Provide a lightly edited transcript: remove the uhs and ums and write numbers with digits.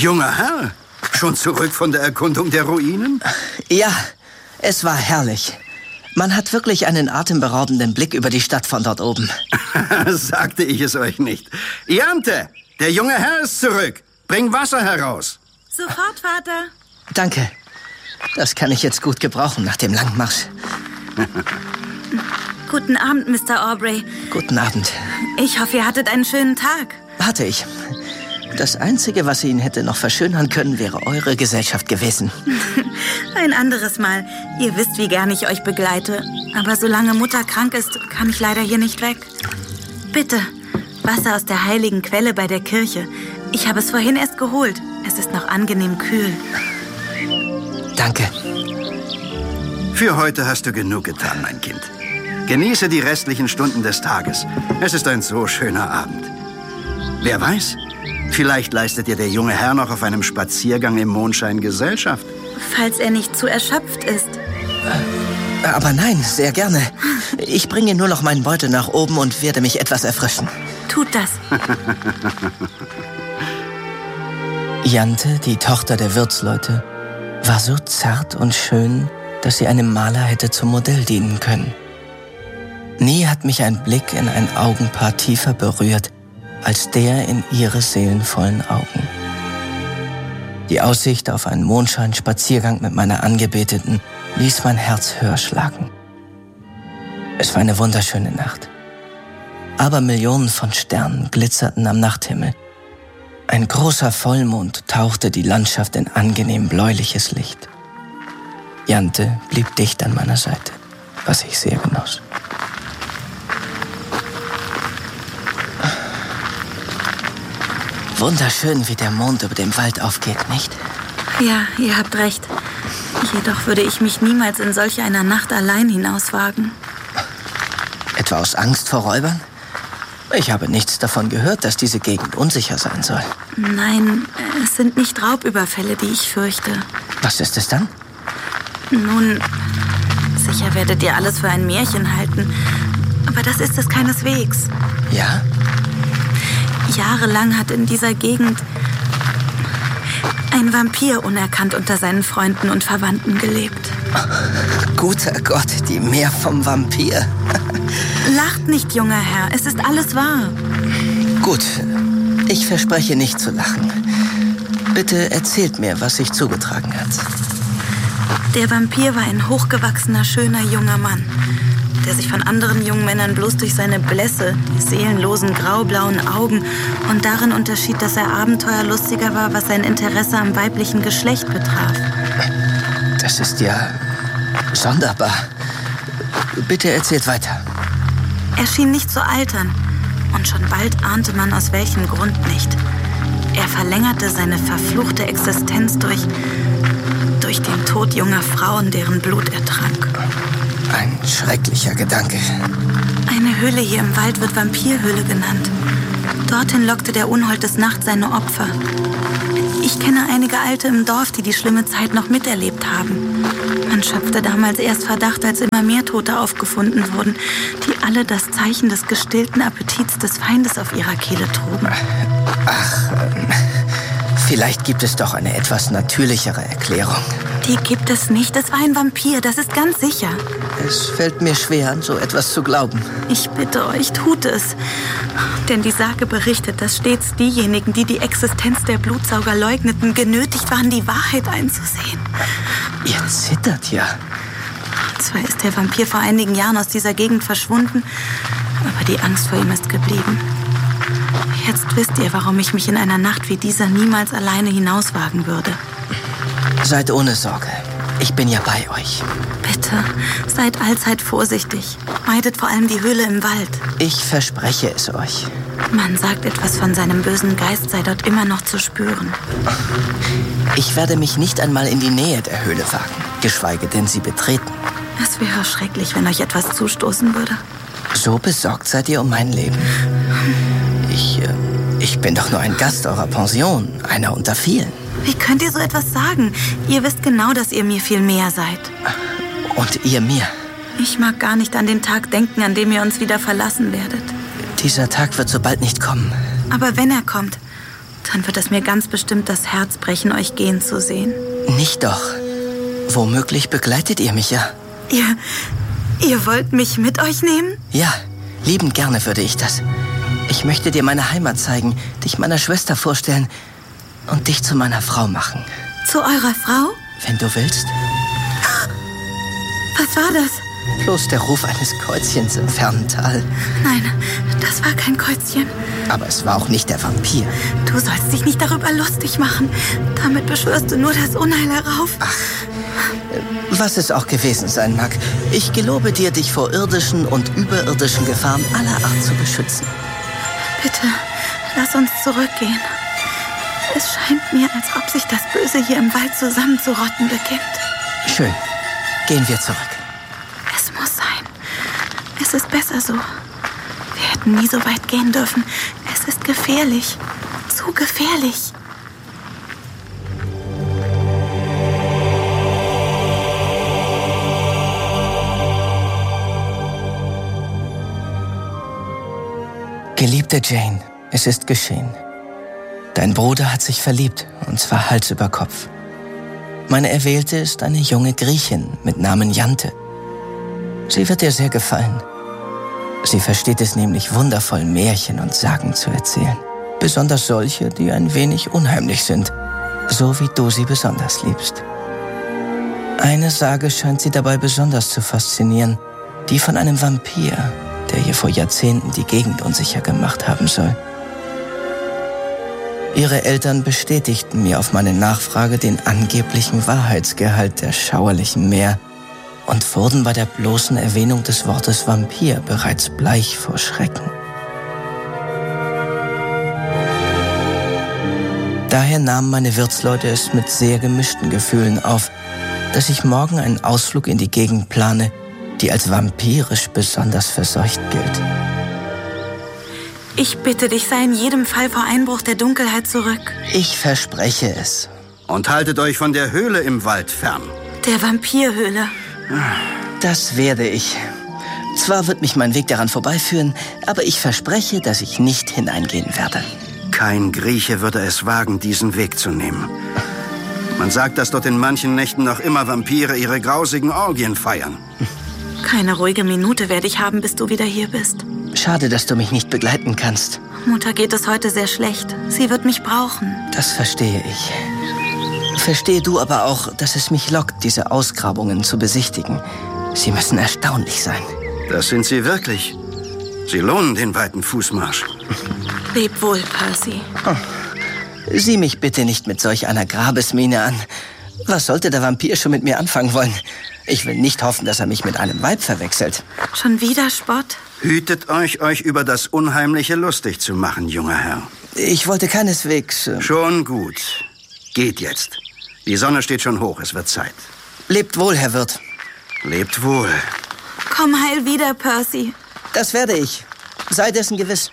Junger Herr, schon zurück von der Erkundung der Ruinen? Ja, es war herrlich. Man hat wirklich einen atemberaubenden Blick über die Stadt von dort oben. Sagte ich es euch nicht. Jante, der junge Herr ist zurück. Bring Wasser heraus. Sofort, Vater. Danke. Das kann ich jetzt gut gebrauchen nach dem langen Marsch. Guten Abend, Mr. Aubrey. Guten Abend. Ich hoffe, ihr hattet einen schönen Tag. Hatte ich. Das Einzige, was ihn hätte noch verschönern können, wäre eure Gesellschaft gewesen. Ein anderes Mal. Ihr wisst, wie gern ich euch begleite. Aber solange Mutter krank ist, kann ich leider hier nicht weg. Bitte, Wasser aus der heiligen Quelle bei der Kirche. Ich habe es vorhin erst geholt. Es ist noch angenehm kühl. Danke. Für heute hast du genug getan, mein Kind. Genieße die restlichen Stunden des Tages. Es ist ein so schöner Abend. Wer weiß, vielleicht leistet dir der junge Herr noch auf einem Spaziergang im Mondschein Gesellschaft. Falls er nicht zu erschöpft ist. Aber nein, sehr gerne. Ich bringe nur noch meinen Beutel nach oben und werde mich etwas erfrischen. Tut das. Jante, die Tochter der Wirtsleute, war so zart und schön, dass sie einem Maler hätte zum Modell dienen können. Nie hat mich ein Blick in ein Augenpaar tiefer berührt, als der in ihre seelenvollen Augen. Die Aussicht auf einen Mondscheinspaziergang mit meiner Angebeteten ließ mein Herz höher schlagen. Es war eine wunderschöne Nacht. Aber Millionen von Sternen glitzerten am Nachthimmel. Ein großer Vollmond tauchte die Landschaft in angenehm bläuliches Licht. Jante blieb dicht an meiner Seite, was ich sehr genoss. Wunderschön, wie der Mond über dem Wald aufgeht, nicht? Ja, ihr habt recht. Jedoch würde ich mich niemals in solch einer Nacht allein hinauswagen. Etwa aus Angst vor Räubern? Ich habe nichts davon gehört, dass diese Gegend unsicher sein soll. Nein, es sind nicht Raubüberfälle, die ich fürchte. Was ist es dann? Nun, sicher werdet ihr alles für ein Märchen halten. Aber das ist es keineswegs. Ja? Jahrelang hat in dieser Gegend ein Vampir unerkannt unter seinen Freunden und Verwandten gelebt. Guter Gott, die mehr vom Vampir. Lacht nicht, junger Herr, es ist alles wahr. Gut, ich verspreche nicht zu lachen. Bitte erzählt mir, was sich zugetragen hat. Der Vampir war ein hochgewachsener, schöner junger Mann, der sich von anderen jungen Männern bloß durch seine Blässe, die seelenlosen graublauen Augen und darin unterschied, dass er abenteuerlustiger war, was sein Interesse am weiblichen Geschlecht betraf. Das ist ja sonderbar. Bitte erzählt weiter. Er schien nicht zu altern und schon bald ahnte man, aus welchem Grund nicht. Er verlängerte seine verfluchte Existenz durch den Tod junger Frauen, deren Blut er trank. Ein schrecklicher Gedanke. Eine Höhle hier im Wald wird Vampirhöhle genannt. Dorthin lockte der Unhold des Nachts seine Opfer. Ich kenne einige Alte im Dorf, die die schlimme Zeit noch miterlebt haben. Man schöpfte damals erst Verdacht, als immer mehr Tote aufgefunden wurden, die alle das Zeichen des gestillten Appetits des Feindes auf ihrer Kehle trugen. Ach, vielleicht gibt es doch eine etwas natürlichere Erklärung. Die gibt es nicht. Es war ein Vampir, das ist ganz sicher. Es fällt mir schwer, an so etwas zu glauben. Ich bitte euch, tut es. Denn die Sage berichtet, dass stets diejenigen, die die Existenz der Blutsauger leugneten, genötigt waren, die Wahrheit einzusehen. Ihr zittert ja. Zwar ist der Vampir vor einigen Jahren aus dieser Gegend verschwunden, aber die Angst vor ihm ist geblieben. Jetzt wisst ihr, warum ich mich in einer Nacht wie dieser niemals alleine hinauswagen würde. Seid ohne Sorge. Ich bin ja bei euch. Bitte, seid allzeit vorsichtig. Meidet vor allem die Höhle im Wald. Ich verspreche es euch. Man sagt, etwas von seinem bösen Geist sei dort immer noch zu spüren. Ich werde mich nicht einmal in die Nähe der Höhle wagen, geschweige denn sie betreten. Es wäre schrecklich, wenn euch etwas zustoßen würde. So besorgt seid ihr um mein Leben. Ich bin doch nur ein Gast eurer Pension, einer unter vielen. Wie könnt ihr so etwas sagen? Ihr wisst genau, dass ihr mir viel mehr seid. Und ihr mir? Ich mag gar nicht an den Tag denken, an dem ihr uns wieder verlassen werdet. Dieser Tag wird so bald nicht kommen. Aber wenn er kommt, Dann wird es mir ganz bestimmt das Herz brechen, euch gehen zu sehen. Nicht doch. Womöglich begleitet ihr mich ja. Ihr wollt mich mit euch nehmen? Ja, liebend gerne würde ich das. Ich möchte dir meine Heimat zeigen, dich meiner Schwester vorstellen und dich zu meiner Frau machen. Zu eurer Frau? Wenn du willst. Was war das? Bloß der Ruf eines Käuzchens im fernen Tal. Nein, das war kein Käuzchen. Aber es war auch nicht der Vampir. Du sollst dich nicht darüber lustig machen. Damit beschwörst du nur das Unheil herauf. Ach, was es auch gewesen sein mag. Ich gelobe dir, dich vor irdischen und überirdischen Gefahren aller Art zu beschützen. Bitte, lass uns zurückgehen. Es scheint mir, als ob sich das Böse hier im Wald zusammenzurotten beginnt. Schön. Gehen wir zurück. Es muss sein. Es ist besser so. Wir hätten nie so weit gehen dürfen. Es ist gefährlich. Zu gefährlich. Geliebte Jane, es ist geschehen. Dein Bruder hat sich verliebt, und zwar Hals über Kopf. Meine Erwählte ist eine junge Griechin mit Namen Jante. Sie wird dir sehr gefallen. Sie versteht es nämlich wundervoll, Märchen und Sagen zu erzählen. Besonders solche, die ein wenig unheimlich sind, so wie du sie besonders liebst. Eine Sage scheint sie dabei besonders zu faszinieren, die von einem Vampir, der ihr vor Jahrzehnten die Gegend unsicher gemacht haben soll. Ihre Eltern bestätigten mir auf meine Nachfrage den angeblichen Wahrheitsgehalt der schauerlichen Mär und wurden bei der bloßen Erwähnung des Wortes Vampir bereits bleich vor Schrecken. Daher nahmen meine Wirtsleute es mit sehr gemischten Gefühlen auf, dass ich morgen einen Ausflug in die Gegend plane, die als vampirisch besonders verseucht gilt. Ich bitte dich, sei in jedem Fall vor Einbruch der Dunkelheit zurück. Ich verspreche es. Und haltet euch von der Höhle im Wald fern. Der Vampirhöhle. Das werde ich. Zwar wird mich mein Weg daran vorbeiführen, aber ich verspreche, dass ich nicht hineingehen werde. Kein Grieche würde es wagen, diesen Weg zu nehmen. Man sagt, dass dort in manchen Nächten noch immer Vampire ihre grausigen Orgien feiern. Keine ruhige Minute werde ich haben, bis du wieder hier bist. Schade, dass du mich nicht begleiten kannst. Mutter geht es heute sehr schlecht. Sie wird mich brauchen. Das verstehe ich. Verstehe du aber auch, dass es mich lockt, diese Ausgrabungen zu besichtigen. Sie müssen erstaunlich sein. Das sind sie wirklich. Sie lohnen den weiten Fußmarsch. Leb wohl, Percy. Oh. Sieh mich bitte nicht mit solch einer Grabesmiene an. Was sollte der Vampir schon mit mir anfangen wollen? Ich will nicht hoffen, dass er mich mit einem Weib verwechselt. Schon wieder Spott? Hütet euch über das Unheimliche lustig zu machen, junger Herr. Ich wollte keineswegs... Schon gut. Geht jetzt. Die Sonne steht schon hoch, es wird Zeit. Lebt wohl, Herr Wirt. Lebt wohl. Komm heil wieder, Percy. Das werde ich. Sei dessen gewiss.